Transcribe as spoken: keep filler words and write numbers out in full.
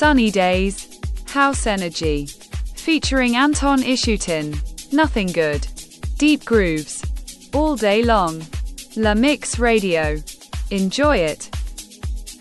Sunny Days, House Energy. Featuring Anton Ishutin. Nothing Good. Deep Grooves. All day long. La Mix Radio. Enjoy it.